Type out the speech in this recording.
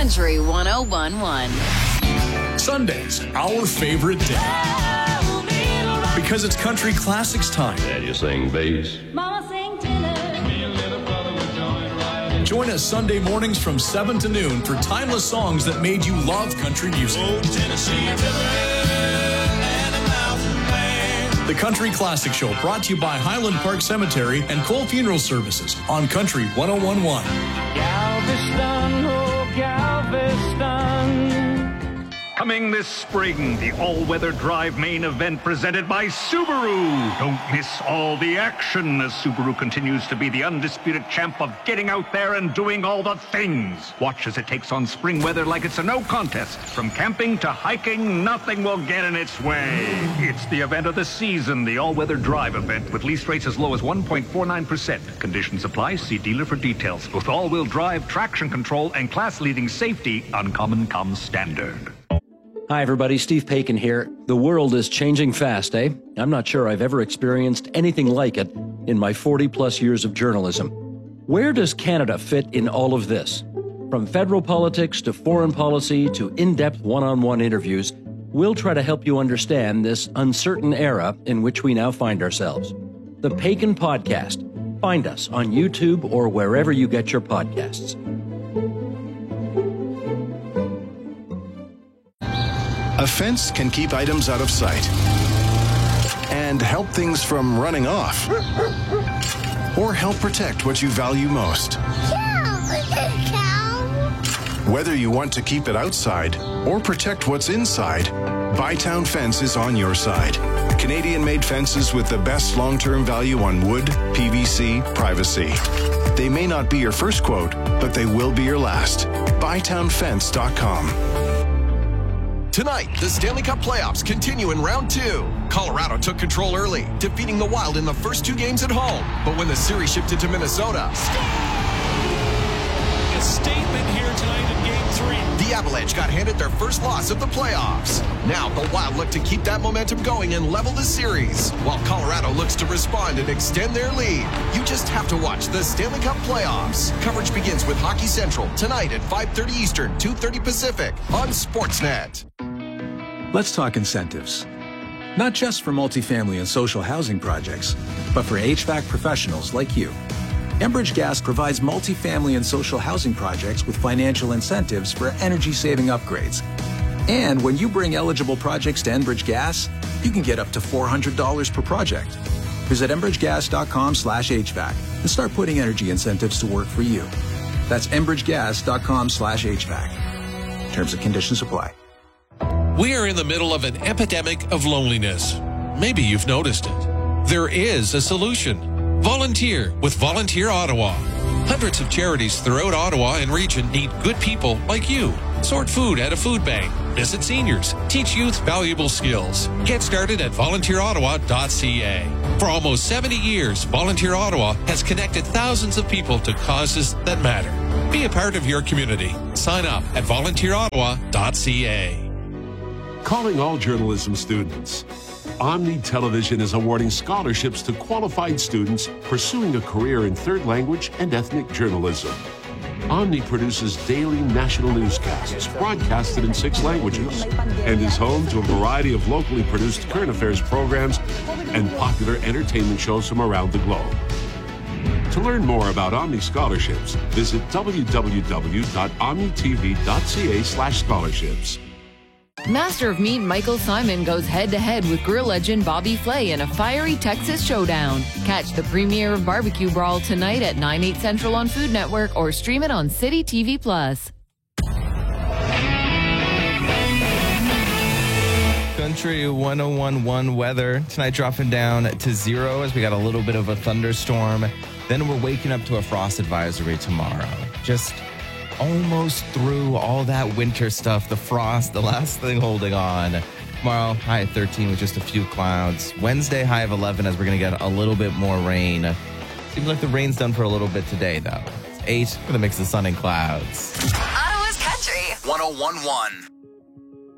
Country 1011. Sundays, our favorite day. Because it's country classics time. Dad, you sing bass. Mama sing tenor. Join us Sunday mornings from 7 to noon for timeless songs that made you love country music. Oh, Tennessee River and a mountain man. The Country Classic Show, brought to you by Highland Park Cemetery and Cole Funeral Services on Country 1011. Galveston, oh Galveston. Coming this spring, the all-weather drive main event presented by Subaru. Don't miss all the action as Subaru continues to be the undisputed champ of getting out there and doing all the things. Watch as it takes on spring weather like it's a no contest. From camping to hiking, nothing will get in its way. It's the event of the season, the all-weather drive event with lease rates as low as 1.49%. Conditions apply. See dealer for details. With all-wheel drive, traction control, and class-leading safety, Uncommon comes standard. Hi, everybody. Steve Paikin here. The world is changing fast, eh? I'm not sure I've ever experienced anything like it in my 40-plus years of journalism. Where does Canada fit in all of this? From federal politics to foreign policy to in-depth one-on-one interviews, we'll try to help you understand this uncertain era in which we now find ourselves. The Paikin Podcast. Find us on YouTube or wherever you get your podcasts. A fence can keep items out of sight and help things from running off, or help protect what you value most. Whether you want to keep it outside or protect what's inside, Bytown Fence is on your side. Canadian-made fences with the best long-term value on wood, PVC, privacy. They may not be your first quote, but they will be your last. BytownFence.com. Tonight, the Stanley Cup playoffs continue in round 2. Colorado took control early, defeating the Wild in the first 2 games at home. But when the series shifted to Minnesota, A statement here tonight in Game 3. the Avalanche got handed their first loss of the playoffs. Now, the Wild look to keep that momentum going and level the series, while Colorado looks to respond and extend their lead. You just have to watch the Stanley Cup playoffs. Coverage begins with Hockey Central tonight at 5:30 Eastern, 2:30 Pacific on Sportsnet. Let's talk incentives. Not just for multifamily and social housing projects, but for HVAC professionals like you. Enbridge Gas provides multifamily and social housing projects with financial incentives for energy-saving upgrades. And when you bring eligible projects to Enbridge Gas, you can get up to $400 per project. Visit enbridgegas.com/HVAC and start putting energy incentives to work for you. That's enbridgegas.com/HVAC. Terms and conditions apply. We are in the middle of an epidemic of loneliness. Maybe you've noticed it. There is a solution. Volunteer with Volunteer Ottawa. Hundreds of charities throughout Ottawa and region need good people like you. Sort food at a food bank. Visit seniors. Teach youth valuable skills. Get started at volunteerottawa.ca. For almost 70 years, Volunteer Ottawa has connected thousands of people to causes that matter. Be a part of your community. Sign up at volunteerottawa.ca. Calling all journalism students. Omni Television is awarding scholarships to qualified students pursuing a career in third language and ethnic journalism. Omni produces daily national newscasts broadcasted in 6 languages and is home to a variety of locally produced current affairs programs and popular entertainment shows from around the globe. To learn more about Omni scholarships, visit www.omnitv.ca/scholarships. Master of Meat Michael Simon goes head-to-head with grill legend Bobby Flay in a fiery Texas showdown. Catch the premiere of Barbecue Brawl tonight at 9/8 Central on Food Network or stream it on City TV+. Country 1011 weather. Tonight dropping down to 0 as we got a little bit of a thunderstorm. Then we're waking up to a frost advisory tomorrow. Just almost through all that winter stuff, the frost, the last thing holding on. Tomorrow, high at 13 with just a few clouds. Wednesday, high of 11 as we're going to get a little bit more rain. Seems like the rain's done for a little bit today, though. It's 8 with a mix of sun and clouds. Ottawa's Country 1011.